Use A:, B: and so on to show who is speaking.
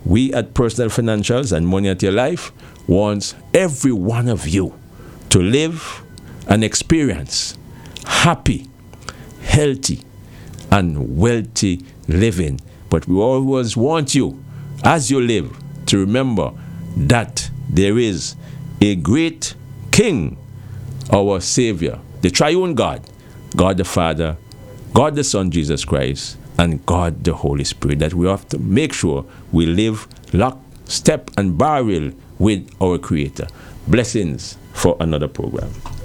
A: We at Personal Financials and Money at Your Life wants every one of you to live and experience happy, healthy, and wealthy living. But we always want you, as you live, to remember that there is a great King, our Savior, the Triune God, God the Father, God the Son, Jesus Christ, and God the Holy Spirit, that we have to make sure we live lock, step, and barrel with our Creator. Blessings for another program.